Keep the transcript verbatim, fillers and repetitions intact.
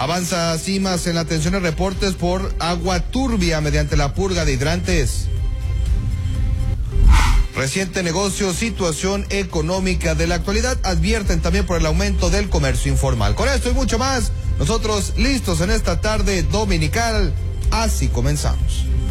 Avanza CIMAS en la atención a reportes por agua turbia mediante la purga de hidrantes. Reciente negocio, situación económica de la actualidad, advierten también por el aumento del comercio informal. Con esto y mucho más, nosotros listos en esta tarde dominical, así comenzamos.